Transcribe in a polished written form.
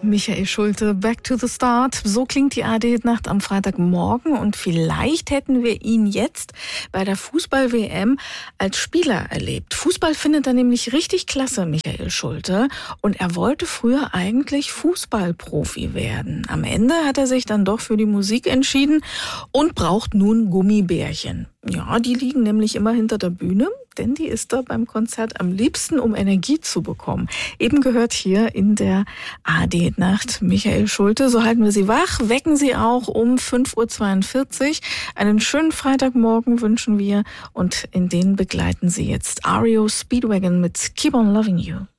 Michael Schulte, Back to the Start. So klingt die ARD-Nacht am Freitagmorgen und vielleicht hätten wir ihn jetzt bei der Fußball-WM als Spieler erlebt. Fußball findet er nämlich richtig klasse, Michael Schulte. Und er wollte früher eigentlich Fußballprofi werden. Am Ende hat er sich dann doch für die Musik entschieden und braucht nun Gummibärchen. Ja, die liegen nämlich immer hinter der Bühne, denn die isst er beim Konzert am liebsten, um Energie zu bekommen. Eben gehört hier in der ARD-Nacht Michael Schulte. So halten wir Sie wach, wecken Sie auch um 5.42 Uhr. Einen schönen Freitagmorgen wünschen wir und in den begleiten Sie jetzt REO Speedwagon mit Keep on Loving You.